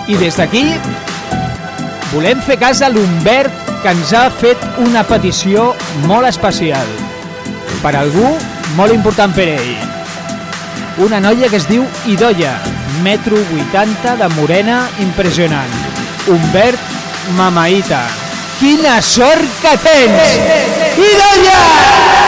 I des d'aquí volem fer cas a l'Humbert, que ens ha fet una petició molt especial. Per algú molt important per ell. Una noia que es diu Idoia, 1,80 m, de morena, impressionant. Humbert Mamaita. Quina sort que tens! Idoia!